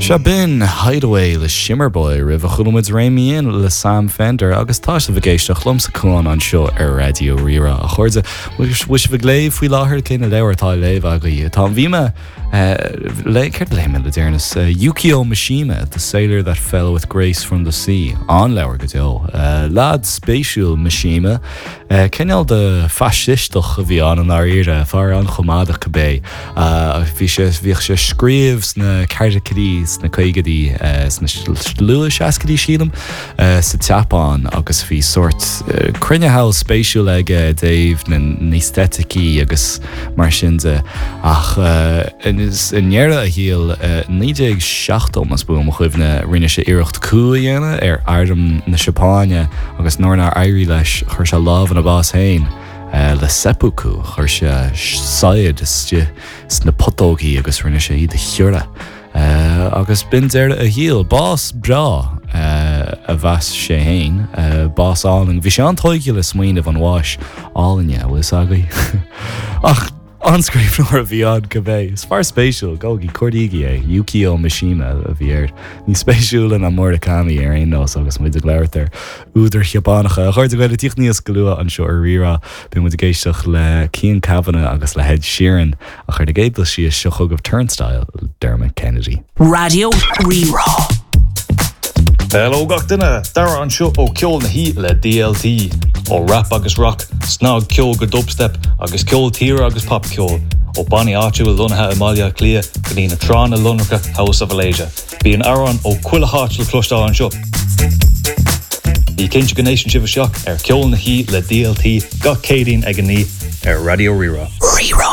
Shabin Hideaway le Shimmerboy rih a chulumid réimion le Sam Fender agus tá se bhgéiste chlumsa chuáin an seo ar Radio Rira a chuirde bhuis bh léh faoi láthair céine leabhartá léh agaí tá bhíime ceir léime le déarnas Yukio Mishima, the sailor that fell with grace from the sea an leabhar go deo lad spéisiúil Mishima ceinneal de fascistoch a bhí an áíre far an chomáda cabbé bhí sé scríomh na cartacadís na caigadí sna luas ascadí sílam sa teapán agus bhí sort cruinethe spéisiúil aige Dave na nísteticí agus mar sin de ach innéire a híal 1970 mas buam chuimhne rinne sé iirecht cua dhéana ar ardam na Sepáine agus nóna airí leis chuir se láh an a bás hain le seppuku chuir se said sna potógaí agus rinne sé iad a chiúra agus bin déir a híal bás bra a bheas sé hain bás áling bhí sé an toigiúil le smaoineh an bháis álainne bhfuil agaí ach anscríb nóir a bhí an go bheith spar spéisiúil gágaí cuairdaigí é Yukio Mishima a bhí ar ní spéisiúil an Murakami ar aon nás agus muid a gléirtar úidir chiaapánacha a chuirde goile tíoch níos go luath an seo ar rira bu mu géisteach le Cian Kavanagh agus le Ed Sheeran a chuir de géadal si is seo chugah Turnstile Dermot Kennedy. Radio Rira. Hello gach duine, dar an seo ó ceol na hí le DLT ó rap agus rock, snág ceol go dubstep agus ceol tíre agus pop ceol ó banní áitiúil lunathe Amalia Clia go dtí na trán na Lunracha House of Alasia. Bí an aran ó cuila háit le clostá an seo. Í cinnte go nation sibh seach ar ceol na hí le DLT gach cédín ag an ní ar Radio Rira. Rira.